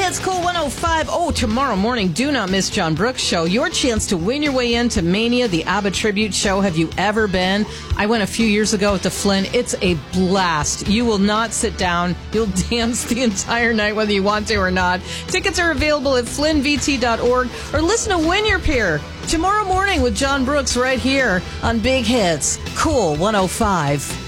Hits Cool 105. Oh, tomorrow morning, do not miss John Brooks' show. Your chance to win your way into Mania, the ABBA tribute show. Have you ever been? I went a few years ago at the Flynn. It's a blast. You will not sit down. You'll dance the entire night whether you want to or not. Tickets are available at flynnvt.org or listen to Win Your Pair tomorrow morning with John Brooks right here on Big Hits Cool 105.